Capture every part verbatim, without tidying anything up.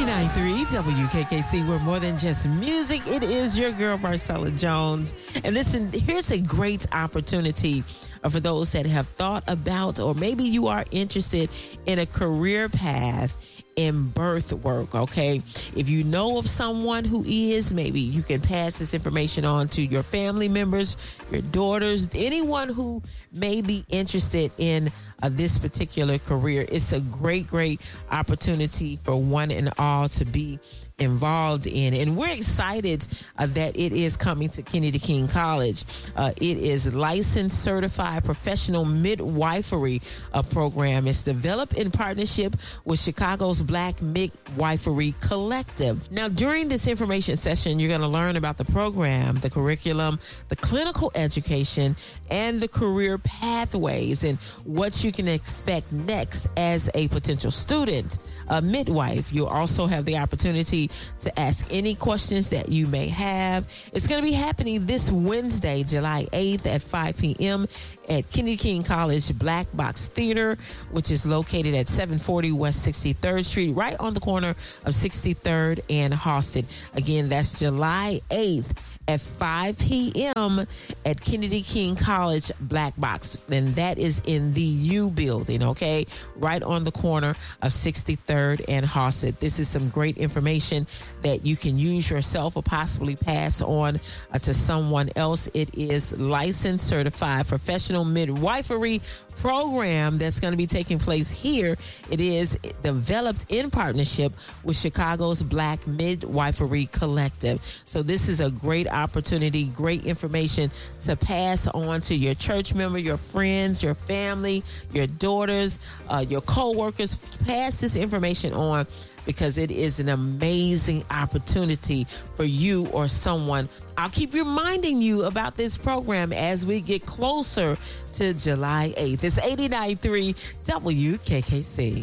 eighty-nine point three W K K C, we're more than just music. It is your girl, Marcella Jones. And listen, here's a great opportunity for those that have thought about, or maybe you are interested in a career path in birth work, okay? If you know of someone who is, maybe you can pass this information on to your family members, your daughters, anyone who may be interested in uh, this particular career. It's a great, great opportunity for one and all to be involved in. And we're excited uh, that it is coming to Kennedy King College. Uh, it is licensed certified professional midwifery uh, program. It's developed in partnership with Chicago's Black Midwifery Collective. Now, during this information session, you're going to learn about the program, the curriculum, the clinical education, and the career pathways and what you can expect next as a potential student, a midwife. You'll also have the opportunity to ask any questions that you may have. It's going to be happening this Wednesday, July eighth at five p.m. at Kennedy King College Black Box Theater, which is located at seven forty West sixty-third Street, right on the corner of sixty-third and Halsted. Again, that's July eighth at five p.m. at Kennedy King College Black Box. And that is in the U building, okay? Right on the corner of sixty-third and Halsted. This is some great information that you can use yourself or possibly pass on uh, to someone else. It is licensed, certified professional midwifery program that's going to be taking place here. It is developed in partnership with Chicago's Black Midwifery Collective. So this is a great opportunity, great information to pass on to your church member, your friends, your family, your daughters, uh, your co-workers. Pass this information on, because it is an amazing opportunity for you or someone. I'll keep reminding you about this program as we get closer to July eighth. It's eighty-nine point three W K K C.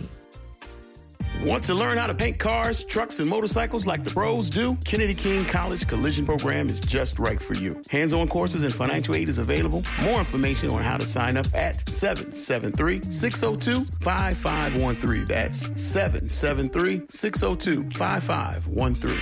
Want to learn how to paint cars, trucks, and motorcycles like the pros do? Kennedy King College Collision Program is just right for you. Hands-on courses and financial aid is available. More information on how to sign up at seven seven three, six zero two, five five one three. That's seven seven three, six zero two, five five one three.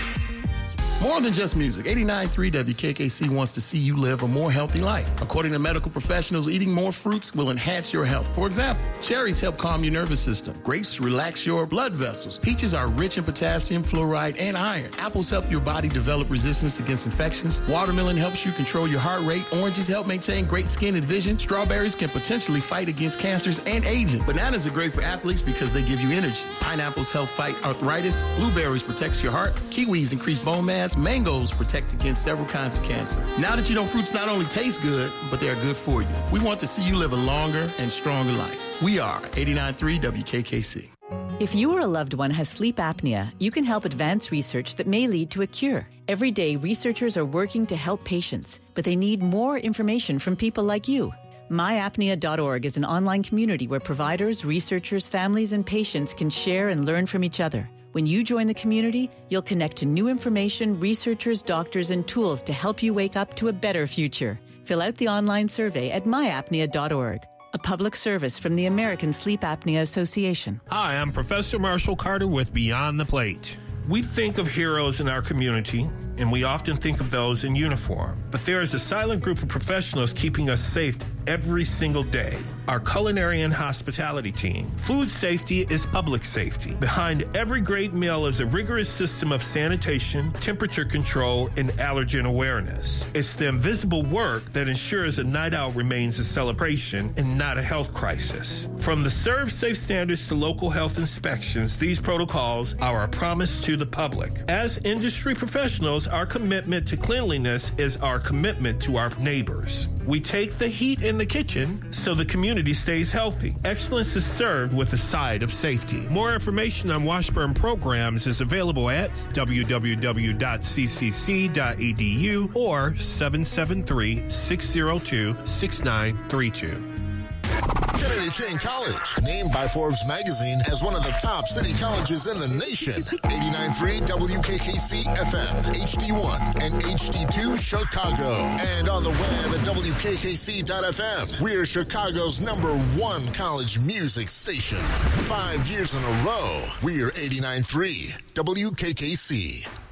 More than just music, eighty-nine point three W K K C wants to see you live a more healthy life. According to medical professionals, eating more fruits will enhance your health. For example, cherries help calm your nervous system. Grapes relax your blood vessels. Peaches are rich in potassium, fluoride, and iron. Apples help your body develop resistance against infections. Watermelon helps you control your heart rate. Oranges help maintain great skin and vision. Strawberries can potentially fight against cancers and aging. Bananas are great for athletes because they give you energy. Pineapples help fight arthritis. Blueberries protects your heart. Kiwis increase bone mass. Mangoes protect against several kinds of cancer. Now that you know fruits not only taste good, but they are good for you, we want to see you live a longer and stronger life. We are eighty-nine point three W K K C. If you or a loved one has sleep apnea, you can help advance research that may lead to a cure. Every day, researchers are working to help patients, but they need more information from people like you. my apnea dot org is an online community where providers, researchers, families, and patients can share and learn from each other. When you join the community, you'll connect to new information, researchers, doctors, and tools to help you wake up to a better future. Fill out the online survey at my apnea dot org. A public service from the American Sleep Apnea Association. Hi, I'm Professor Marshall Carter with Beyond the Plate. We think of heroes in our community, and we often think of those in uniform. But there is a silent group of professionals keeping us safe every single day. Our culinary and hospitality team. Food safety is public safety. Behind every great meal is a rigorous system of sanitation, temperature control, and allergen awareness. It's the invisible work that ensures a night out remains a celebration and not a health crisis. From the Serve Safe standards to local health inspections, these protocols are a promise to the public. As industry professionals, our commitment to cleanliness is our commitment to our neighbors. We take the heat in the kitchen so the community stays healthy. Excellence is served with a side of safety. More information on Washburn programs is available at w w w dot c c c dot e d u or seven seven three, six zero two, six nine three two. Kennedy King College, named by Forbes magazine as one of the top city colleges in the nation. eighty-nine point three W K K C F M, H D one, and H D two Chicago. And on the web at W K K C dot F M. We're Chicago's number one college music station. Five years in a row, we're eighty-nine point three W K K C.